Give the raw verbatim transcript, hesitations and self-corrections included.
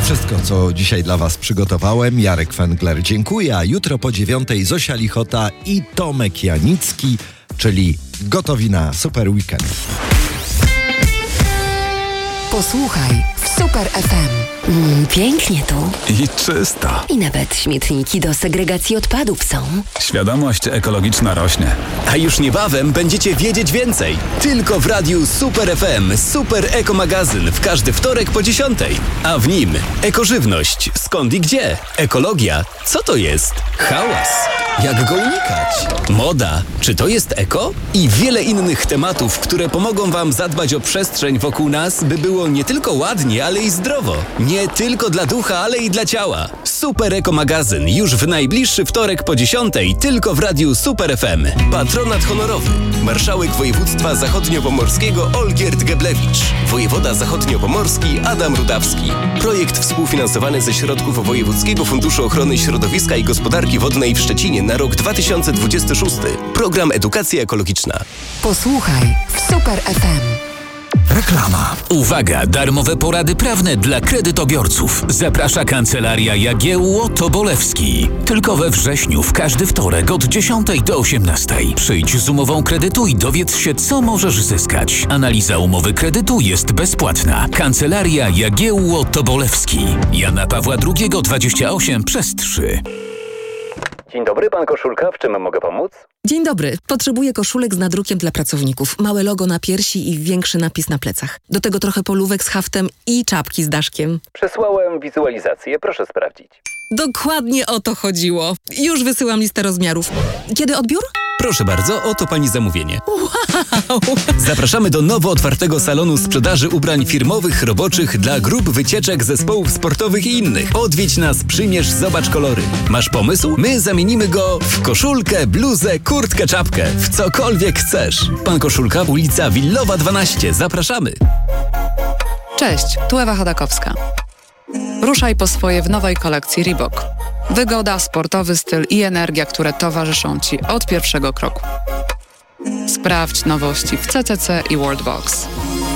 wszystko, co dzisiaj dla Was przygotowałem. Jarek Fengler, dziękuję. A jutro po dziewiątej Zosia Lichota i Tomek Janicki, czyli gotowi na super weekend. Posłuchaj w Super F M. Mm, pięknie tu. I czysto. I nawet śmietniki do segregacji odpadów są. Świadomość ekologiczna rośnie. A już niebawem będziecie wiedzieć więcej. Tylko w radiu Super F M Super Eko Magazyn w każdy wtorek po dziesiątej. A w nim ekożywność. Skąd i gdzie? Ekologia. Co to jest? Hałas. Jak go unikać? Moda. Czy to jest eko? I wiele innych tematów, które pomogą Wam zadbać o przestrzeń wokół nas, by było nie tylko ładnie, ale i zdrowo. Nie tylko dla ducha, ale i dla ciała. Super Eko Magazyn już w najbliższy wtorek po dziesiątej tylko w radiu Super F M. Patronat honorowy. Marszałek województwa zachodniopomorskiego Olgierd Geblewicz. Wojewoda zachodniopomorski Adam Rudawski. Projekt współfinansowany ze środków Wojewódzkiego Funduszu Ochrony Środowiska i Gospodarki Wodnej w Szczecinie na rok dwa tysiące dwudziesty szósty. Program Edukacja Ekologiczna. Posłuchaj w Super F M. Reklama. Uwaga, darmowe porady prawne dla kredytobiorców. Zaprasza Kancelaria Jagiełło Tobolewski. Tylko we wrześniu, w każdy wtorek od dziesiątej do osiemnastej. Przyjdź z umową kredytu i dowiedz się, co możesz zyskać. Analiza umowy kredytu jest bezpłatna. Kancelaria Jagiełło Tobolewski. Jana Pawła drugiego dwadzieścia osiem przez trzy. Dzień dobry, pan Koszulka. W czym mogę pomóc? Dzień dobry. Potrzebuję koszulek z nadrukiem dla pracowników. Małe logo na piersi i większy napis na plecach. Do tego trochę polówek z haftem i czapki z daszkiem. Przesłałem wizualizację. Proszę sprawdzić. Dokładnie o to chodziło. Już wysyłam listę rozmiarów. Kiedy odbiór? Proszę bardzo, oto Pani zamówienie. Wow! Zapraszamy do nowo otwartego salonu sprzedaży ubrań firmowych, roboczych, dla grup, wycieczek, zespołów sportowych i innych. Odwiedź nas, przymierz, zobacz kolory. Masz pomysł? My zamienimy go w koszulkę, bluzę, kurtkę, czapkę. W cokolwiek chcesz. Pan Koszulka, ulica Willowa dwanaście. Zapraszamy. Cześć, tu Ewa Chodakowska. Ruszaj po swoje w nowej kolekcji Reebok. Wygoda, sportowy styl i energia, które towarzyszą Ci od pierwszego kroku. Sprawdź nowości w C C C i Worldbox.